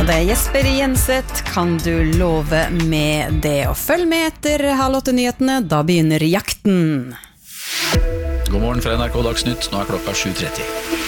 det Jesper Jenseth, kan du love med det. Og følg med etter 7:30-nyhetene, da begynner jakten. God morgen fra NRK Dagsnytt, nå klokka 7:30.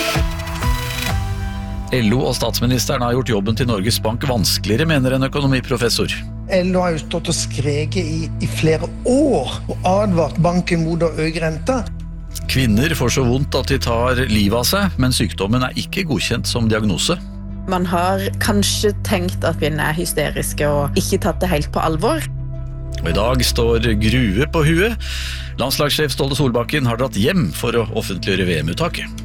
LO og statsministeren har gjort jobben til Norges Bank vanskeligere, mener en økonomiprofessor. LO har jo stått og skreket i flere år og advart banken mot å øke renta. Kvinner får så vondt at de tar livet av seg, men sykdommen er ikke godkjent som diagnose. Man har kanskje tenkt at kvinner er hysteriske og ikke tatt det helt på alvor. Og i dag står Grue på huet. Landslagssjef Ståle Solbakken har dratt hjem for å offentliggjøre VM-uttaket.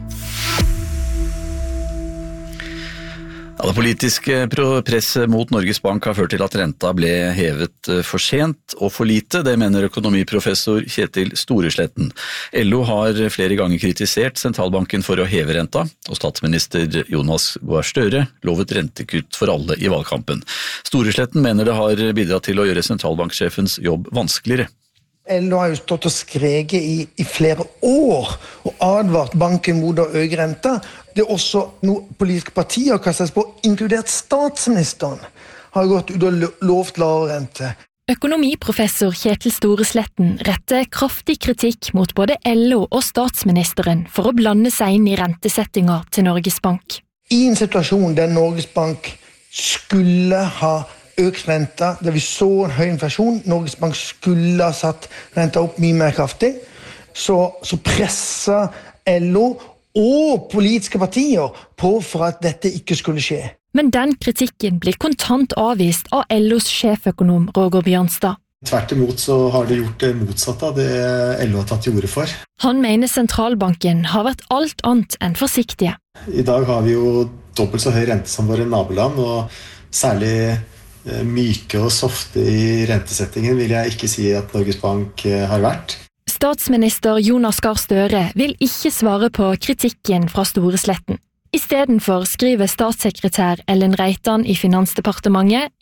Ja, det politiske presset mot Norges Bank har ført til at renta ble hevet for sent og for lite. Det mener økonomiprofessor Kjetil Storesletten. LO har flere ganger kritisert sentralbanken for å heve renta, og statsminister Jonas Gahr Støre lovet rentekutt for alle i valgkampen. Storesletten mener det har bidratt til å gjøre sentralbanksjefens jobb vanskeligere. LO har jo stått og skreket i flere år og advart banken mot å øke renta. Det er også noen politiske partier kastet på, inkludert statsministeren, har gått ut og lovt lavere rente. Økonomiprofessor Kjetil Storesletten retter kraftig kritikk mot både LO og statsministeren for å blande seg inn i rentesettinga til Norges Bank. I en situasjon der Norges Bank skulle ha økt renta, der vi så en høy inflasjon, Norges Bank skulle ha satt renta opp mye mer kraftig, så presset LO og politiske partier på for at dette ikke skulle skje. Men den kritikken blir kontant avvist av LOs sjeføkonom Roger Bjørnstad. Tvert imot så har de gjort det motsatte av det LO har tatt til orde for. Han mener sentralbanken har vært alt annet enn forsiktige. I dag har vi jo dobbelt så høy rente som våre naboland, og særlig myke og softe i rentesettingen vil jeg ikke si at Norges Bank har vært. Statsminister Jonas Gahr Støre vil ikke svare på kritikken fra Storesletten. I stedet for skriver statssekretær Ellen Reitan i Finansdepartementet